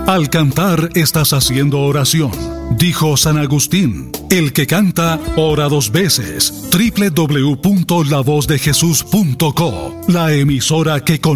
Al cantar estás haciendo oración. Dijo San Agustín, el que canta, ora 2 veces. www.lavozdejesús.co, la emisora que